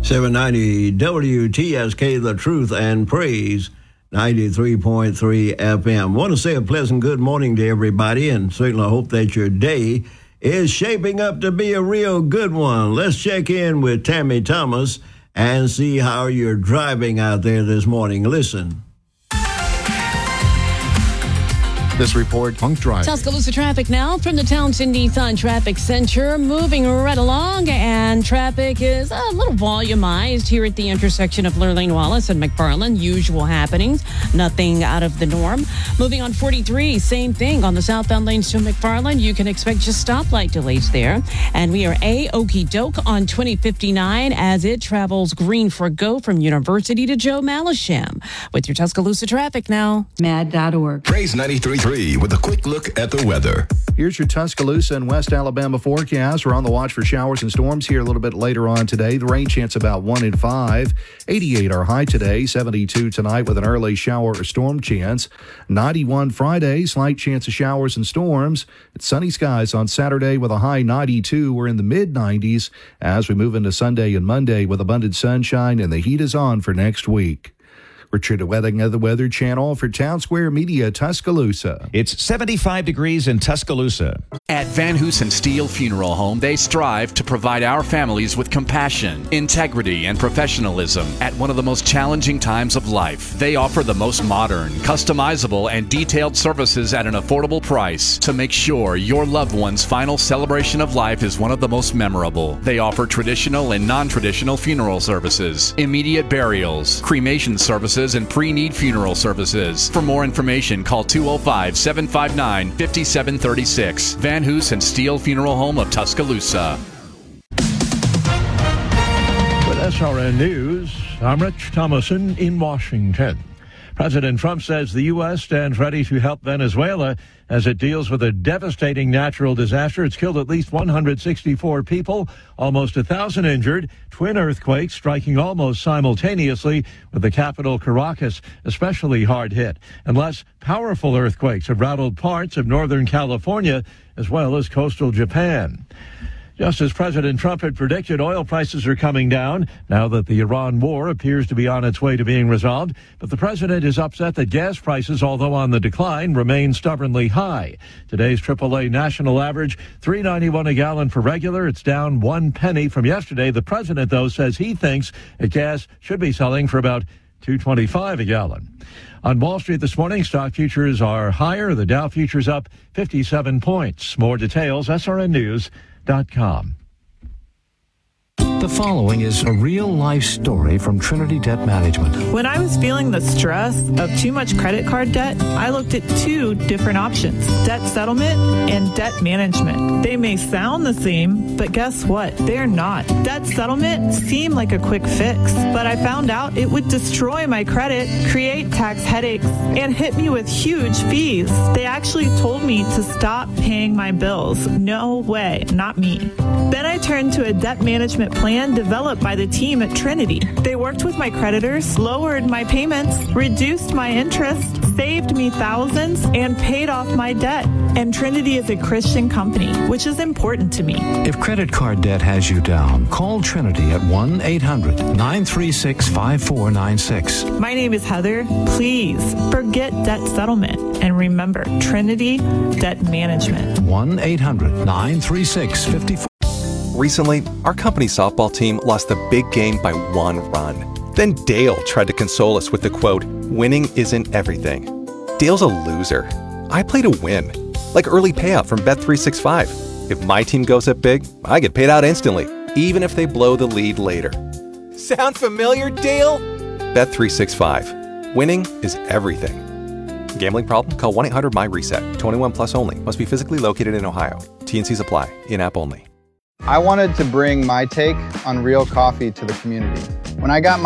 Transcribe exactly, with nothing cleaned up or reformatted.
seven ninety W T S K, The Truth and Praise, ninety-three point three F M. Want to say a pleasant good morning to everybody, and certainly hope that your day is shaping up to be a real good one. Let's check in with Tammy Thomas and see how you're driving out there this morning. Listen. This report, Punk Drive. Tuscaloosa traffic now from the Townsend Nissan Traffic Center, moving right along, and traffic is a little volumized here at the intersection of Lurleen Wallace and McFarland. Usual happenings, nothing out of the norm. Moving on forty-three, same thing on the southbound lanes to McFarland. You can expect just stoplight delays there. And we are a-okey doke on twenty fifty-nine as it travels green for go from University to Joe Malisham. With your Tuscaloosa traffic now, mad dot org. Praise ninety-three point three with a quick look at the weather. Here's your Tuscaloosa and West Alabama forecast. We're on the watch for showers and storms here a little bit later on today. The rain chance about one in five. eighty-eight our high today, seventy-two tonight with an early shower or storm chance. ninety-one Friday, slight chance of showers and storms. It's sunny skies on Saturday with a high ninety-two. We're in the mid nineties as we move into Sunday and Monday with abundant sunshine, and the heat is on for next week. Richard Wedding of the Weather Channel for Town Square Media, Tuscaloosa. It's seventy-five degrees in Tuscaloosa. At Van Hoosen Steel Funeral Home, they strive to provide our families with compassion, integrity, and professionalism at one of the most challenging times of life. They offer the most modern, customizable, and detailed services at an affordable price to make sure your loved one's final celebration of life is one of the most memorable. They offer traditional and non-traditional funeral services, immediate burials, cremation services, and pre-need funeral services. For more information, call two oh five, seven five nine, five seven three six. Van Hoosen Steel Funeral Home of Tuscaloosa. With S R N News, I'm Rich Thomason in Washington. President Trump says the U S stands ready to help Venezuela as it deals with a devastating natural disaster. It's killed at least one hundred sixty-four people, almost one thousand injured, twin earthquakes striking almost simultaneously with the capital Caracas especially hard hit. And less powerful earthquakes have rattled parts of Northern California as well as coastal Japan. Just as President Trump had predicted, oil prices are coming down now that the Iran war appears to be on its way to being resolved. But the president is upset that gas prices, although on the decline, remain stubbornly high. Today's triple A national average, three ninety-one a gallon for regular. It's down one penny from yesterday. The president, though, says he thinks that gas should be selling for about two twenty-five a gallon. On Wall Street this morning, stock futures are higher. The Dow futures up fifty-seven points. More details, S R N News dot com. The following is a real-life story from Trinity Debt Management. When I was feeling the stress of too much credit card debt, I looked at two different options, debt settlement and debt management. They may sound the same, but guess what? They're not. Debt settlement seemed like a quick fix, but I found out it would destroy my credit, create tax headaches, and hit me with huge fees. They actually told me to stop paying my bills. No way, not me. Then I turned to a debt management plan developed by the team at Trinity. They worked with my creditors, lowered my payments, reduced my interest, saved me thousands, and paid off my debt. And Trinity is a Christian company, which is important to me. If credit card debt has you down, call Trinity at one eight hundred, nine three six, five four nine six. My name is Heather. Please forget debt settlement and remember Trinity Debt Management. one eight hundred, nine three six, five four. Recently, our company softball team lost the big game by one run. Then Dale tried to console us with the quote, "Winning isn't everything." Dale's a loser. I play to win. Like early payout from Bet three sixty-five. If my team goes up big, I get paid out instantly, even if they blow the lead later. Sound familiar, Dale? Bet three sixty-five. Winning is everything. Gambling problem? Call one eight hundred my reset. twenty-one plus only. Must be physically located in Ohio. T and Cs apply. In-app only. I wanted to bring my take on real coffee to the community. When I got my